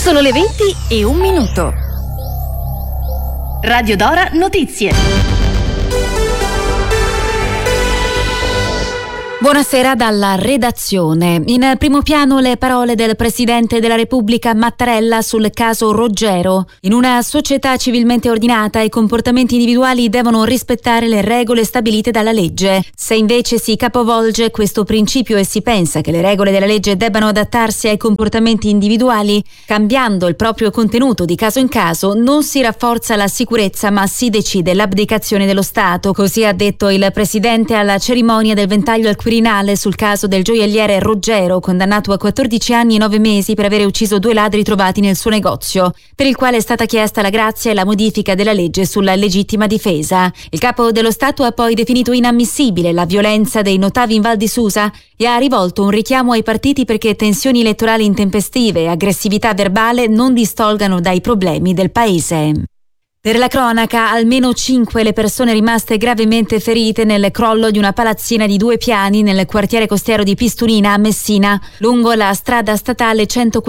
Sono le 20:01. Radio Dora Notizie. Buonasera dalla redazione. In primo piano le parole del Presidente della Repubblica Mattarella sul caso Roggero. In una società civilmente ordinata i comportamenti individuali devono rispettare le regole stabilite dalla legge. Se invece si capovolge questo principio e si pensa che le regole della legge debbano adattarsi ai comportamenti individuali, cambiando il proprio contenuto di caso in caso, non si rafforza la sicurezza ma si decide l'abdicazione dello Stato. Così ha detto il Presidente alla cerimonia del ventaglio al Quirinale sul caso del gioielliere Roggero, condannato a 14 anni e 9 mesi per aver ucciso 2 ladri trovati nel suo negozio, per il quale è stata chiesta la grazia e la modifica della legge sulla legittima difesa. Il capo dello Stato ha poi definito inammissibile la violenza dei notavi in Val di Susa e ha rivolto un richiamo ai partiti perché tensioni elettorali intempestive e aggressività verbale non distolgano dai problemi del paese. Per la cronaca, almeno 5 le persone rimaste gravemente ferite nel crollo di una palazzina di 2 piani nel quartiere costiero di Pistunina a Messina, lungo la strada statale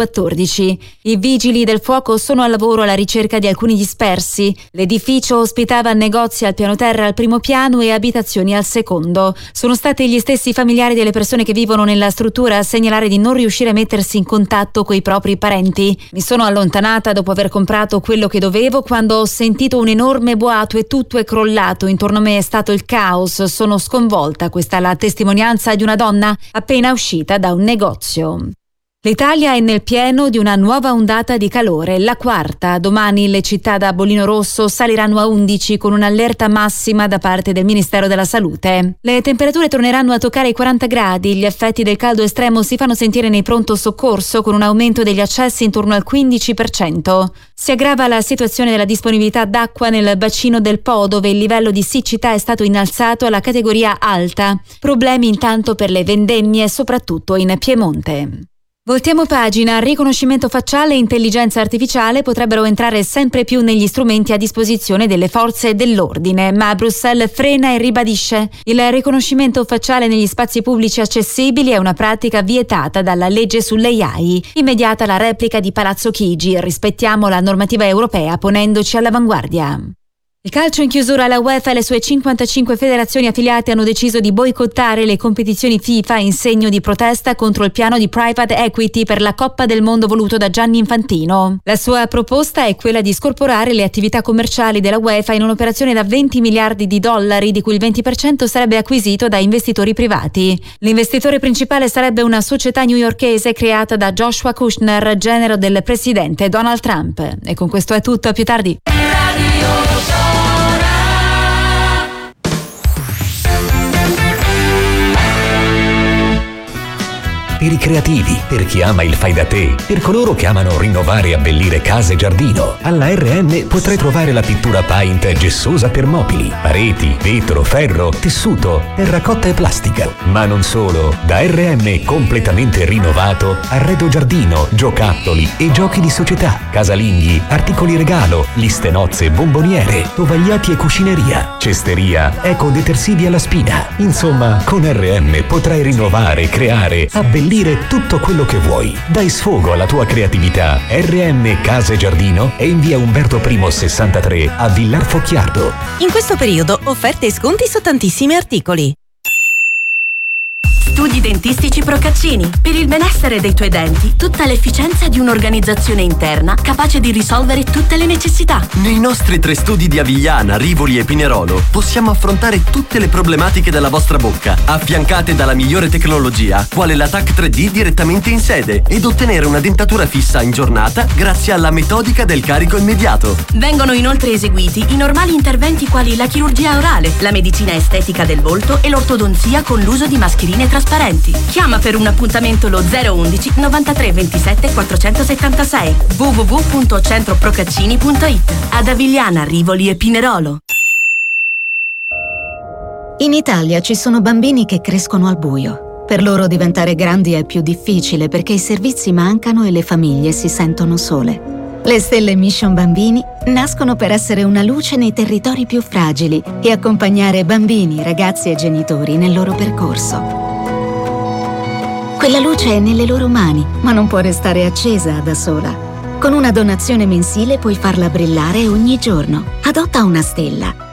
114. I vigili del fuoco sono al lavoro alla ricerca di alcuni dispersi. L'edificio ospitava negozi al piano terra al primo piano e abitazioni al secondo. Sono stati gli stessi familiari delle persone che vivono nella struttura a segnalare di non riuscire a mettersi in contatto coi propri parenti. Mi sono allontanata dopo aver comprato quello che dovevo quando ho sentito un enorme boato e tutto è crollato. Intorno a me è stato il caos. Sono sconvolta. Questa è la testimonianza di una donna appena uscita da un negozio. L'Italia è nel pieno di una nuova ondata di calore, la quarta. Domani le città da bollino rosso saliranno a 11 con un'allerta massima da parte del Ministero della Salute. Le temperature torneranno a toccare i 40 gradi, gli effetti del caldo estremo si fanno sentire nei pronto soccorso con un aumento degli accessi intorno al 15%. Si aggrava la situazione della disponibilità d'acqua nel bacino del Po, dove il livello di siccità è stato innalzato alla categoria alta. Problemi intanto per le vendemmie, soprattutto in Piemonte. Voltiamo pagina. Riconoscimento facciale e intelligenza artificiale potrebbero entrare sempre più negli strumenti a disposizione delle forze dell'ordine, ma Bruxelles frena e ribadisce: il riconoscimento facciale negli spazi pubblici accessibili è una pratica vietata dalla legge sull'AI. Immediata la replica di Palazzo Chigi: rispettiamo la normativa europea ponendoci all'avanguardia. Il calcio in chiusura. La UEFA e le sue 55 federazioni affiliate hanno deciso di boicottare le competizioni FIFA in segno di protesta contro il piano di private equity per la Coppa del Mondo voluto da Gianni Infantino. La sua proposta è quella di scorporare le attività commerciali della UEFA in un'operazione da 20 miliardi di dollari, di cui il 20% sarebbe acquisito da investitori privati. L'investitore principale sarebbe una società newyorkese creata da Joshua Kushner, genero del presidente Donald Trump. E con questo è tutto, a più tardi. Per i creativi, per chi ama il fai da te, per coloro che amano rinnovare e abbellire casa e giardino. Alla RM potrai trovare la pittura paint gessosa per mobili, pareti, vetro, ferro, tessuto, terracotta e plastica. Ma non solo, da RM completamente rinnovato, arredo giardino, giocattoli e giochi di società, casalinghi, articoli regalo, liste nozze, bomboniere, tovagliati e cucineria, cesteria, ecodetersivi alla spina. Insomma, con RM potrai rinnovare, creare, abbellire tutto quello che vuoi. Dai sfogo alla tua creatività. RM Casa e Giardino è in via Umberto I 63 a Villar Focchiardo. In questo periodo offerte e sconti su tantissimi articoli. Studi dentistici Procaccini. Per il benessere dei tuoi denti, tutta l'efficienza di un'organizzazione interna capace di risolvere tutte le necessità. Nei nostri 3 studi di Avigliana, Rivoli e Pinerolo possiamo affrontare tutte le problematiche della vostra bocca, affiancate dalla migliore tecnologia, quale la TAC 3D direttamente in sede, ed ottenere una dentatura fissa in giornata grazie alla metodica del carico immediato. Vengono inoltre eseguiti i normali interventi quali la chirurgia orale, la medicina estetica del volto e l'ortodonzia con l'uso di mascherine trasparenti. Chiama per un appuntamento lo 011 93 27 476 www.centroprocaccini.it. Ad Avigliana, Rivoli e Pinerolo. In Italia ci sono bambini che crescono al buio. Per loro diventare grandi è più difficile perché i servizi mancano e le famiglie si sentono sole. Le Stelle Mission Bambini nascono per essere una luce nei territori più fragili e accompagnare bambini, ragazzi e genitori nel loro percorso. Quella luce è nelle loro mani, ma non può restare accesa da sola. Con una donazione mensile puoi farla brillare ogni giorno. Adotta una stella.